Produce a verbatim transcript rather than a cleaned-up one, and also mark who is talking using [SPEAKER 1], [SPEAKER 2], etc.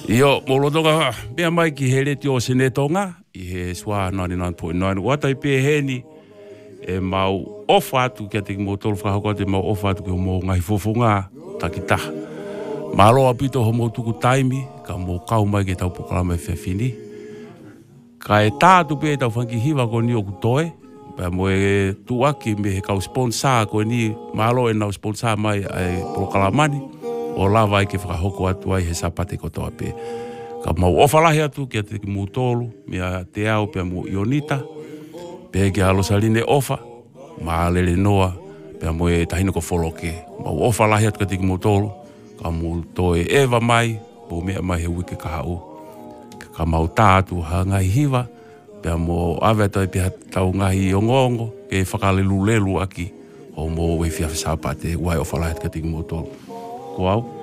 [SPEAKER 1] Io, molo tonga, mea mai ki hele ti o sene tonga, i he swa ninety-nine point nine. Wata i pe heni, e mau ofa atu kia te ki mo tolu whakahoko te mau ofa atu ki mo ngahi fofonga takita. Malo apito ho mo tuku taimi, ka mo kau mai ke tau pokalama e whiawhini. Ka e tātu pe e tau whanki hiwa ko ni o kutoe, pa mo e tuaki me he kau sponsor ko ni, malo e nau sponsor mai ai pokalamani, o lava ai ke whakahoko atu ai he sapate kotoa pe. Ka mau ofalahi atu kia te ki mo tolu, mea te au pe mo ionita, pe ke alosaline ofa, ma lele noa, pe mo e tahino ko foloke. Mau ofalahi atu kia te ki mo tolu, ka mo toe ewa mai, po mea mai he wike kahau. Ka mau tātu ha ngai hiwa, pe mo aweta i pia tau ngahi ongongo, ke whakalelu lelu aki, o mo we whiawhi sapate, wai ofalahi atu kia te ki mo tolu. Ko au?